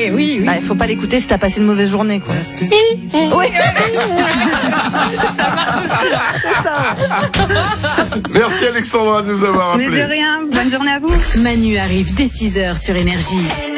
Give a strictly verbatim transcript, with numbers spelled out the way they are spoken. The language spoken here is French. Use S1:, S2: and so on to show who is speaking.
S1: oui, oui.
S2: Il bah, faut pas l'écouter si t'as passé une mauvaise journée, quoi. Oui.
S1: Ça marche aussi.
S2: C'est ça.
S3: Merci Alexandra de nous avoir
S4: Mais
S3: appelés.
S4: de rien, bonne journée à vous.
S5: Manu arrive dès six heures sur Énergie.